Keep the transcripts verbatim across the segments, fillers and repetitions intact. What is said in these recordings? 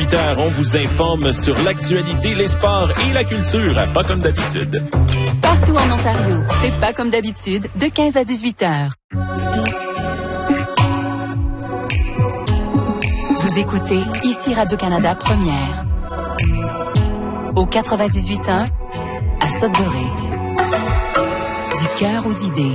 dix-huit heures, on vous informe sur l'actualité, les sports et la culture, pas comme d'habitude. Partout en Ontario, c'est pas comme d'habitude, de quinze à dix-huit heures. Vous écoutez ici Radio-Canada Première. Au quatre-vingt-dix-huit point un, à Sudbury. Du cœur aux idées.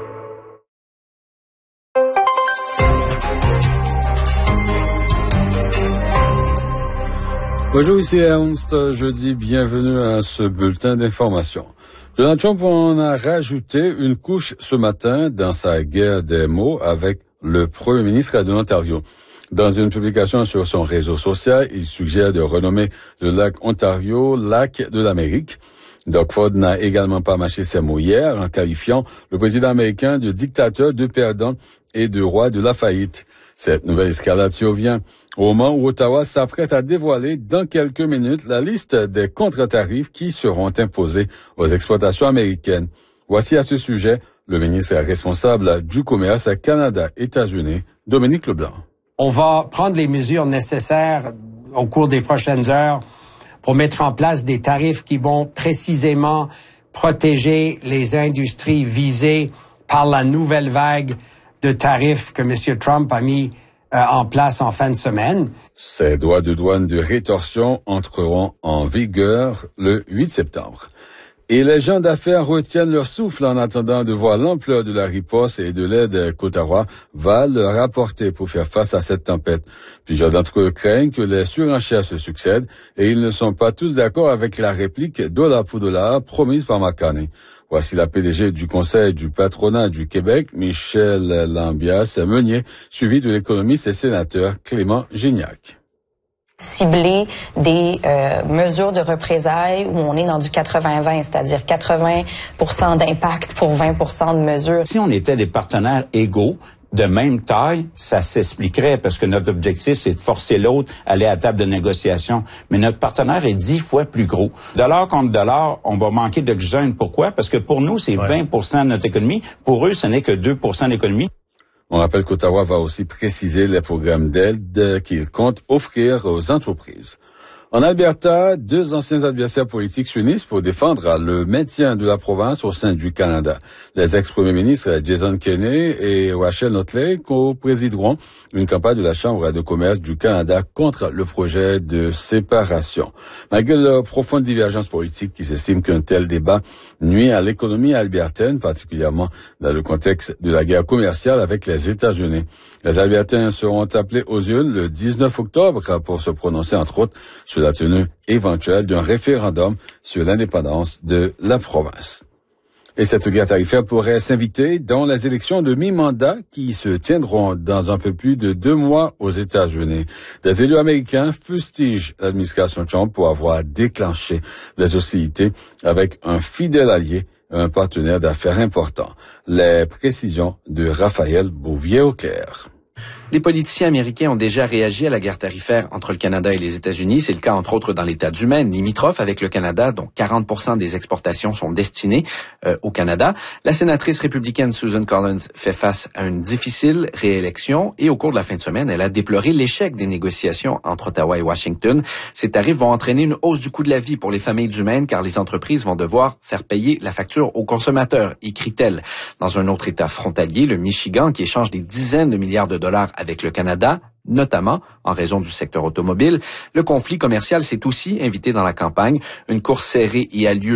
Bonjour, ici Ernst. Je dis bienvenue à ce bulletin d'information. Donald Trump en a rajouté une couche ce matin dans sa guerre des mots avec le premier ministre de l'Ontario. Dans une publication sur son réseau social, il suggère de renommer le lac Ontario lac de l'Amérique. Doug Ford n'a également pas mâché ses mots hier en qualifiant le président américain de dictateur, de perdant et de roi de la faillite. Cette nouvelle escalade survient au moment où Ottawa s'apprête à dévoiler dans quelques minutes la liste des contre-tarifs qui seront imposés aux exportations américaines. Voici à ce sujet le ministre responsable du commerce Canada-États-Unis, Dominique Leblanc. On va prendre les mesures nécessaires au cours des prochaines heures pour mettre en place des tarifs qui vont précisément protéger les industries visées par la nouvelle vague de tarifs que M. Trump a mis euh, en place en fin de semaine. Ces droits de douane de rétorsion entreront en vigueur le huit septembre. Et les gens d'affaires retiennent leur souffle en attendant de voir l'ampleur de la riposte et de l'aide qu'Ottawa va leur apporter pour faire face à cette tempête. Plusieurs d'entre eux craignent que les surenchères se succèdent et ils ne sont pas tous d'accord avec la réplique dollar pour dollar promise par Mark Carney. Voici la P D G du Conseil du patronat du Québec, Michel Lambias-Meunier, suivi de l'économiste et sénateur Clément Gignac. Cibler des euh, mesures de représailles où on est dans du quatre-vingts vingt, c'est-à-dire quatre-vingts pour cent d'impact pour vingt pour cent de mesures. Si on était des partenaires égaux, de même taille, ça s'expliquerait parce que notre objectif, c'est de forcer l'autre à aller à la table de négociation. Mais notre partenaire est dix fois plus gros. Dollar contre dollar, on va manquer d'oxygène. Pourquoi? Parce que pour nous, c'est ouais. vingt pour cent de notre économie. Pour eux, ce n'est que deux pour cent de l'économie. On rappelle qu'Ottawa va aussi préciser les programmes d'aide qu'il compte offrir aux entreprises. En Alberta, deux anciens adversaires politiques s'unissent pour défendre le maintien de la province au sein du Canada. Les ex-premiers ministres Jason Kenney et Rachel Notley co-présideront une campagne de la Chambre de commerce du Canada contre le projet de séparation. Malgré leur profonde divergence politique qui s'estime qu'un tel débat nuit à l'économie albertaine, particulièrement dans le contexte de la guerre commerciale avec les États-Unis. Les Albertains seront appelés aux urnes le dix-neuf octobre pour se prononcer, entre autres, sur la tenue éventuelle d'un référendum sur l'indépendance de la province. Et cette guerre tarifaire pourrait s'inviter dans les élections de mi-mandat qui se tiendront dans un peu plus de deux mois aux États-Unis. Des élus américains fustigent l'administration Trump pour avoir déclenché les hostilités avec un fidèle allié, un partenaire d'affaires important. Les précisions de Raphaël Bouvier-Auclair. Des politiciens américains ont déjà réagi à la guerre tarifaire entre le Canada et les États-Unis. C'est le cas, entre autres, dans l'État du Maine, limitrophe avec le Canada, dont quarante pour cent des exportations sont destinées euh, au Canada. La sénatrice républicaine Susan Collins fait face à une difficile réélection et au cours de la fin de semaine, elle a déploré l'échec des négociations entre Ottawa et Washington. Ces tarifs vont entraîner une hausse du coût de la vie pour les familles du Maine car les entreprises vont devoir faire payer la facture aux consommateurs, écrit-elle. Dans un autre État frontalier, le Michigan, qui échange des dizaines de milliards de dollars avec le Canada, notamment en raison du secteur automobile. Le conflit commercial s'est aussi invité dans la campagne. Une course serrée y a lieu